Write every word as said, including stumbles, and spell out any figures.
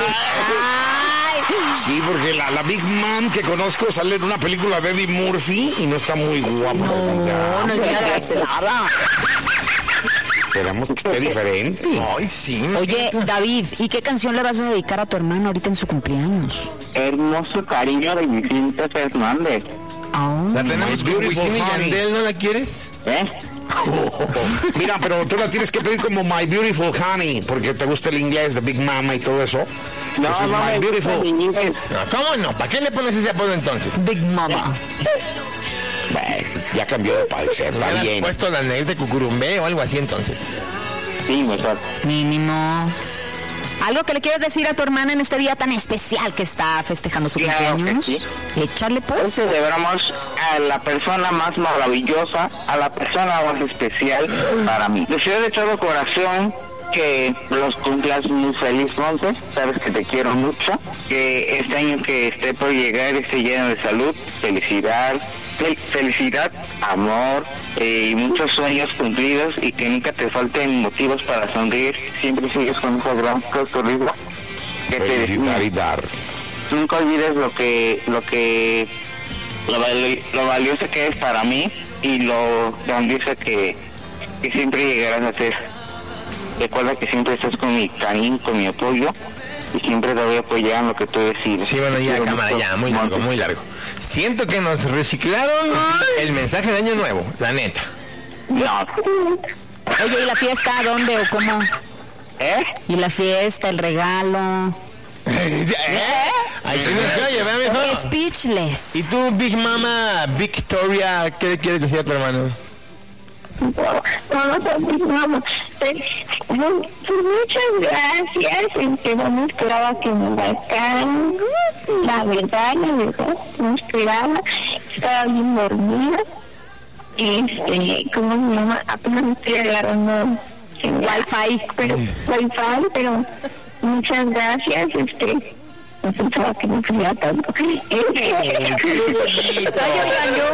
Sí, porque la, la Big Mom que conozco sale en una película de Eddie Murphy y no está muy guapa. No, no es nada. Esperamos que esté diferente. Ay, sí. Oye, David, ¿y qué canción le vas a dedicar a tu hermano ahorita en su cumpleaños? Hermoso cariño de Vicente Fernández. Oh. La tenemos con Beautiful Wisin y Honey. Yandel, ¿no la quieres? ¿Eh? Mira, pero tú la tienes que pedir como My Beautiful Honey, porque te gusta el inglés de Big Mama y todo eso. No, Ese es no, My me gusta Beautiful. en inglés. No, ¿cómo no? ¿Para qué le pones ese apodo entonces? Big Mama. Bueno, ya cambió de parecer, está ¿Le has bien. puesto la negra de Cucurumbé o algo así entonces? Sí, mejor. Mínimo. ¿Algo que le quieres decir a tu hermana en este día tan especial que está festejando su Claro que cumpleaños? sí. Échale Hoy pues. celebramos a la persona más maravillosa, a la persona más especial para mí. Deseo de todo corazón que los cumplas muy feliz, Montes. Sabes que te quiero mucho. Que este año que esté por llegar esté lleno de salud, felicidad, fel- felicidad, amor eh, y muchos sueños cumplidos y que nunca te falten motivos para sonreír. Siempre sigues con esa gran sonrisa que te Felicitar y define. dar. Nunca olvides lo que lo que lo, vali- lo valioso que es para mí y lo grandiosa que, que siempre llegarás a ser. Recuerda que siempre estás con mi cariño, con mi apoyo y siempre te voy a apoyar en lo que tú decides. Sí, bueno, ya, Quiero cámara, mucho, ya, muy largo, Montes. muy largo. Siento que nos reciclaron el mensaje de Año Nuevo, la neta. No. Oye, ¿y la fiesta dónde o cómo? ¿Eh? ¿Y la fiesta, el regalo? Ahí se nos oye, ¿verdad, mijo? Speechless. ¿Y tú, Big Mama, Victoria, qué le quieres decir a tu hermano? Vamos a vamos. Muchas gracias. Este, no esperaba que me marcaran. La verdad, la verdad, no esperaba. Estaba bien dormida. Este, ¿cómo se llama? Apenas me estoy agarrando Wi-Fi. pero Wi-Fi, pero muchas gracias. Este, no pensaba que me fuera tanto. Ay,